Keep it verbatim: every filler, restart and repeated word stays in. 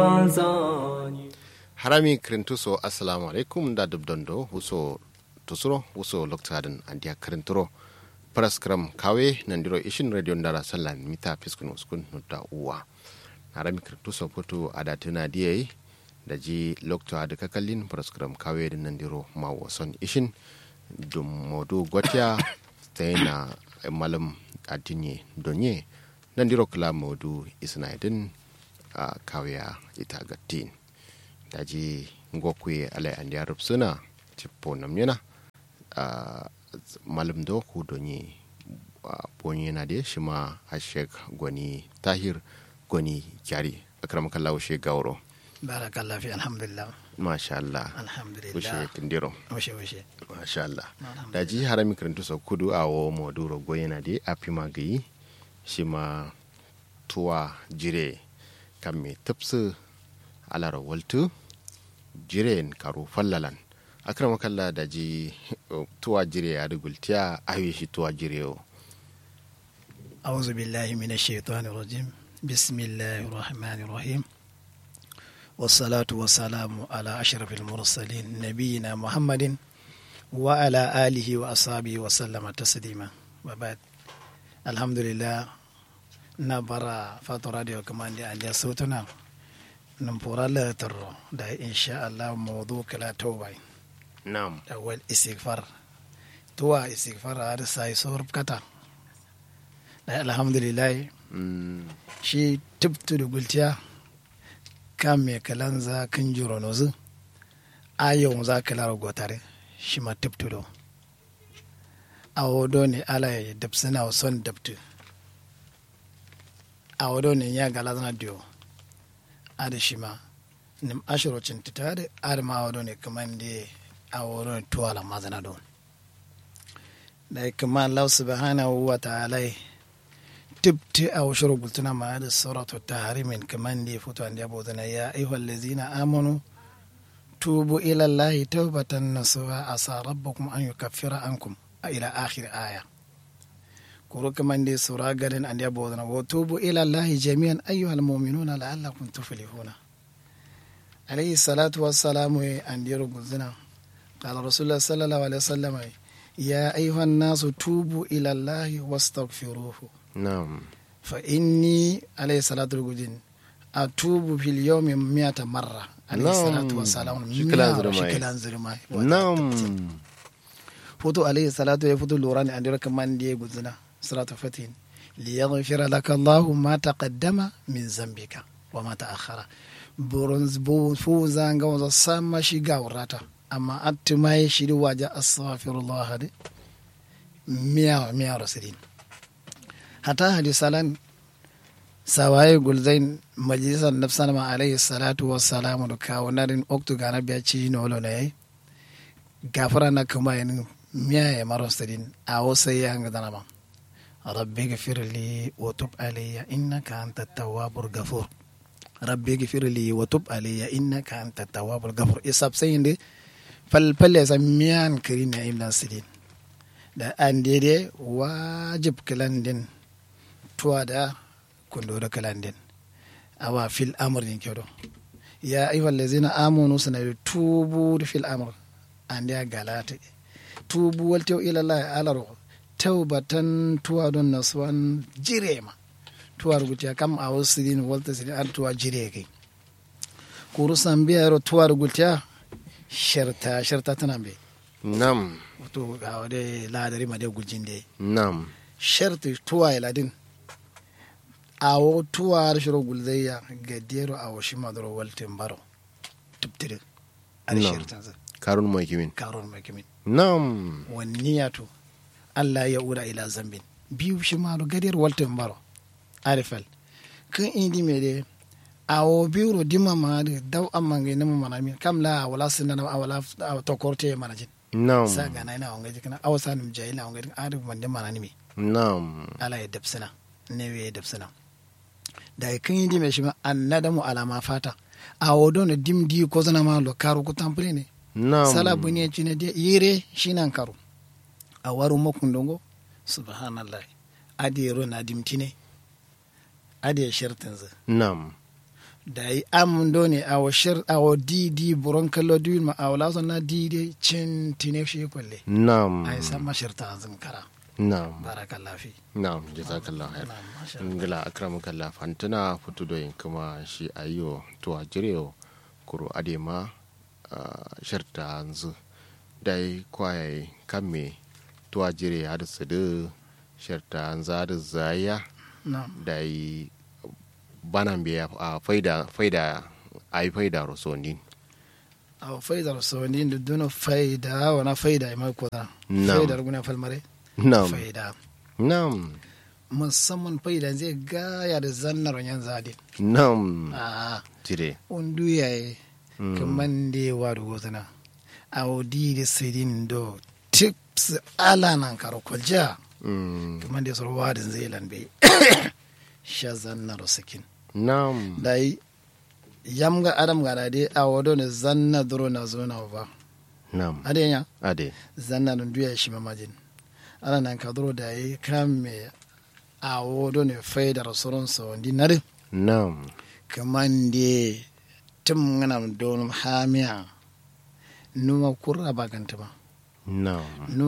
harami kirintuso assalamu alaikum da dubdondo huso tusuro huso loktadin andiya kirinturo paraskram kawe nandiro ishin radio ndara sallan mita fiskun uskun nutta uwa harami kirintuso putu adatuna diyai da ji lokta da kakallin paraskram kawe da nandiro mawason ishin dum modu gwatya tayna malam adinye donye nandiro kala modu isnaidin a kawya ita gattin daji ngokwe alai an ya rubsuna tipo namyana a malam do ku donye bonye na de shima a sheikh gwani tahir gwani kyari akram kallahu she gauro barakallahu fi alhamdulillah masha Allah alhamdulillah ushe kindiro washe washe masha Allah daji harami karantu so kudu awo moduro goyena de apima gayi shima tuwa jire kamme tafsu alara waltu jiren karo fallalan akrama kalla da ji tuwa jire ya rugultiya ayi shi tuwa jire o a'udhu billahi minash shaitanir rajim bismillahir rahmanir rahim wassalatu wassalamu ala ashrafil mursalin nabiyina muhammadin wa ala alihi wa ashabihi wa sallama taslima wa ba'd alhamdulillah na bara fatu radio kamande ande sautuna nan fura latar da insha Allah mawdu kala tawbai na'am awal istighfar tuwa istighfar har sai sor kata da alhamdulillah mm. shi tubtu da gultiya kam me kalanza kan juro nozu ayo za kala gotare shi ma tubtu do awodo ne ala ya dabsana son dabtu awodo ne ya gala zana dio ada shima nim ashiro cintita da arma awodo ne kaman de awodo ne tuwala mazana don da kuma Allah subhanahu wa ta'ala tibti aw shuru bultuna ma da suratu tahrimin kaman de futo an yabo zana ya ayyuhal ladzina amanu tubu ila Allah tawbatan nasuha asa rabbukum an yukaffira ankum ila akhir aya kuro kaman dai sura garin an yabo zana wa tubu ila allahi jami'an ayyuhal mu'minuna la'allakum tuflihuna alayhi salatu wassalamu an yaro guzina qala rasulullah sallallahu alaihi wasallam ya ayyuhan nasu tubu ila allahi wastaghfiruhu na'am fa inni alayhi salatu gujin atubu fil yawmi mi'ata marra alayhi salatu wassalamu shiklan zirmai na'am foto alayhi salatu ya foto lorani an yaro kaman dai guzina صلاة فتح ليغفر لك الله ما تقدم من ذنبك وما تأخر برنز بو فوزان غوز سما شي غاوراتا اما اتماي شي واجا استغفر الله دي ميا ميا رسلين حتى هدي سالان سواي غلزين مجلس النفس ما عليه الصلاة والسلام كاونارين اوكتو غانا بياتشي نولو ناي غفرنا كما ين ميا مرسلين او سيان غدانا ربي اغفر لي وتب علي إنك أنت التواب الغفور ربي اغفر لي وتب علي إنك أنت التواب الغفور إساب سيندي فل فل يسميان كريم يا إملا سلين da an daidai wajib kalandin tuwa da kundura kalandin awa fil amrin kyodo ya ayyuhal ladzina amanu suna tubu fil amr an da galata tubu wal taw ila Allah ala ruh taubatan tuwa don nasuwan jire ma tuwa rugutiya kam a wasu sirin walta sirin ar tuwa jire kai kuru san biyar tuwa rugutiya sharta sharta tana bai nam wato ga wade ladari ma dai gujin dai nam sharta tuwa ladin awo tuwa shiro gulzayya ga dero awo shi madaro waltin baro tubtire al sharta karun mai kimin karun mai kimin nam wanniyatu Allah ya ura ila zambin biyu shi maru gadir waltin baro arifal kan indi me de awo biuro dima ma de daw amange namu manami kam la wala sinna wala to korte manajin nam sa gana ina ongaji kana awasanum jahila ongaji arif mande manani me nam ala ya dabsana ne we dabsana da kan indi me shi ma annadamu alama fata awo don dimdi ko zana ma lo karu ku tampre ne nam sala buniya cine de yire shinan karu a waru makundongo subhanallah adi ro na dimtine adi shartin za nam da yi amundo ne a washir a wa didi buron kallo duyin ma a wala na didi cin tine shi kwalle Na'am. a yi san mashirta zinkara Na'am. barakallah fi Na'am, jazakallahu khair. Na'am, masha Allah. Ngila akramukallah fantana futudoyin kuma shi ayo to ajireo kuro adema uh, sharta anzu dai kwaye kamme to ajire hada sadu sharta anza da zaya na'am dai banan biya a faida faida ai faida rosoni a faidar soni da duna faida wana faida mai koda Na'am. faidar guna falmare Na'am. faida Na'am. musamman faida zai gaya da zannar yan zadi Na'am. a Jire. undu yayi kaman da wa da gozana a wadi da sidin do tips ala nan karakolja Mm. kaman da sarwa da zai lambe sha zannar sakin Na'am. dai yamga adam ga dai a wado ne zanna duro na zo na ba Na'am. adenya Ade. zanna nun duya shi mamajin ana nan ka duro da yi kame a wado ne faida rasulun sa wandi nare Na'am. kaman de tum ngana don hamiya numa kurra baganta ba Na'am. numa